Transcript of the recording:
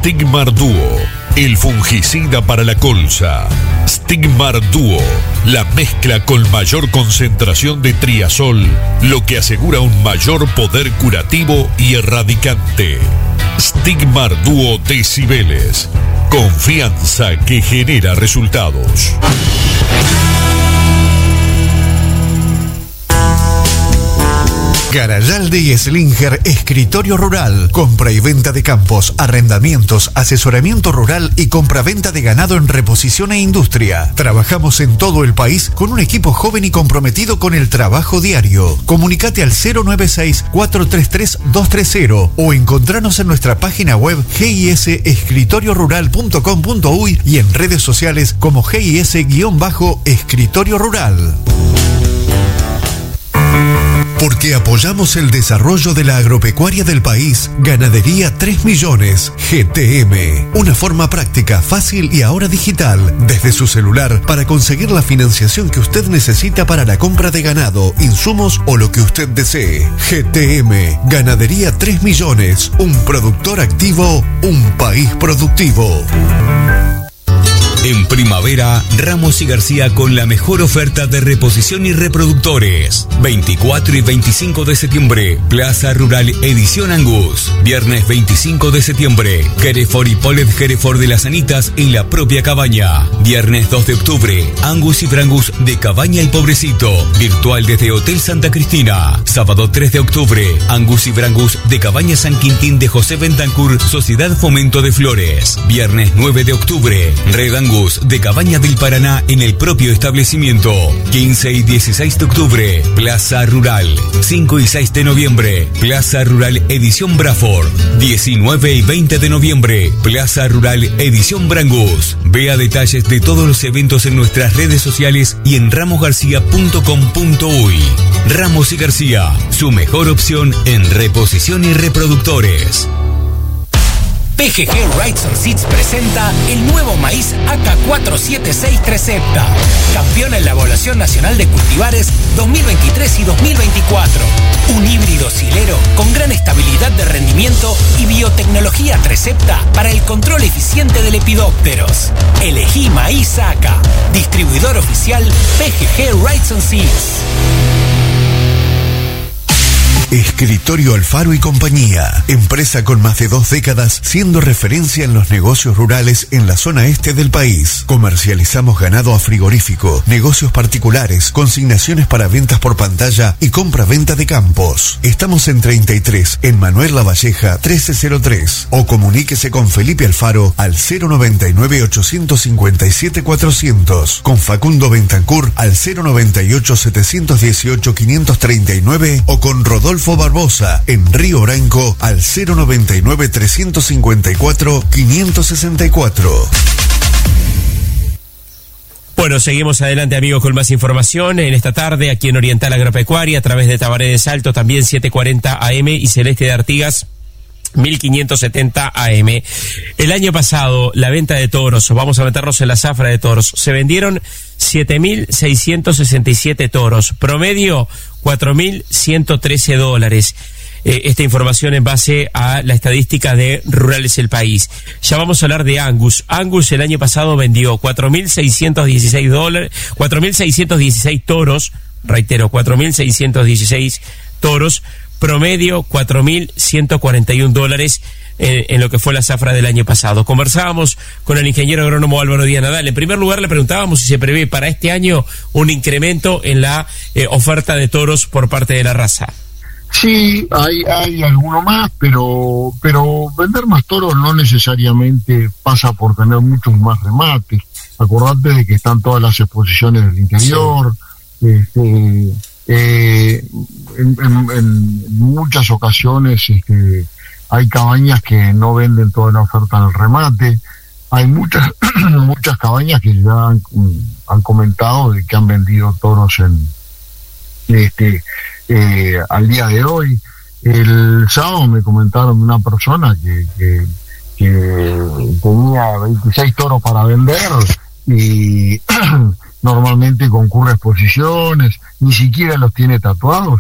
Stigmar Duo, el fungicida para la colza. Stigmar Duo, la mezcla con mayor concentración de triazol, lo que asegura un mayor poder curativo y erradicante. Stigmar Duo de Cibeles, confianza que genera resultados. Garayalde y Slinger Escritorio Rural. Compra y venta de campos, arrendamientos, asesoramiento rural y compra-venta de ganado en reposición e industria. Trabajamos en todo el país con un equipo joven y comprometido con el trabajo diario. Comunicate al 096-433-230 o encontranos en nuestra página web gisescritoriorural.com.uy y en redes sociales como GIS-Escritorio Rural. Porque apoyamos el desarrollo de la agropecuaria del país, Ganadería 3 Millones, GTM. Una forma práctica, fácil y ahora digital, desde su celular, para conseguir la financiación que usted necesita para la compra de ganado, insumos o lo que usted desee. GTM, Ganadería 3 Millones, un productor activo, un país productivo. En primavera, Ramos y García con la mejor oferta de reposición y reproductores. 24 y 25 de septiembre, Plaza Rural Edición Angus. Viernes 25 de septiembre, Hereford y Polet Hereford de las Anitas en la propia cabaña. Viernes 2 de octubre, Angus y Brangus de Cabaña El Pobrecito, virtual desde Hotel Santa Cristina. Sábado 3 de octubre, Angus y Brangus de Cabaña San Quintín de José Bentancur, Sociedad Fomento de Flores. Viernes 9 de octubre, Red Angus de Cabaña del Paraná en el propio establecimiento. 15 y 16 de octubre, Plaza Rural. 5 y 6 de noviembre, Plaza Rural Edición Braford. 19 y 20 de noviembre, Plaza Rural Edición Brangus. Vea detalles de todos los eventos en nuestras redes sociales y en ramosgarcia.com.uy. Ramos y García, su mejor opción en reposición y reproductores. PGG Rights Seeds presenta el nuevo maíz AK476 Trecepta, campeón en la Evaluación Nacional de Cultivares 2023 y 2024. Un híbrido silero con gran estabilidad de rendimiento y biotecnología Trecepta para el control eficiente de lepidópteros. Elegí maíz AK, distribuidor oficial PGG Rights Seeds. Escritorio Alfaro y Compañía, empresa con más de 2 décadas siendo referencia en los negocios rurales en la zona este del país. Comercializamos ganado a frigorífico, negocios particulares, consignaciones para ventas por pantalla y compra-venta de campos. Estamos en 33, en Manuel Lavalleja 1303, o comuníquese con Felipe Alfaro al 099-857-400, con Facundo Bentancur al 098-718-539 o con Rodolfo Barbosa en Río Branco al 099-354-564. Bueno, seguimos adelante, amigos, con más información en esta tarde aquí en Oriental Agropecuaria a través de Tabaré de Salto, también 740 AM y Celeste de Artigas 1570 AM. El año pasado, la venta de toros, vamos a meternos en la zafra de toros, se vendieron 7.667 toros, promedio $4.113. Esta información en base a la estadística de Rurales El País. Ya vamos a hablar de Angus. Angus el año pasado vendió 4.616 toros, reitero, 4.616 toros, promedio $4.141 en lo que fue la zafra del año pasado. Conversábamos con el ingeniero agrónomo Álvaro Díaz Nadal. En primer lugar, le preguntábamos si se prevé para este año un incremento en la oferta de toros por parte de la raza. Sí, hay alguno más, pero vender más toros no necesariamente pasa por tener muchos más remates. Acordate de que están todas las exposiciones del interior. Sí. En muchas ocasiones hay cabañas que no venden toda la oferta del remate. Hay muchas cabañas que ya han comentado de que han vendido toros al día de hoy. El sábado me comentaron de una persona que tenía 26 toros para vender y normalmente concurre a exposiciones, ni siquiera los tiene tatuados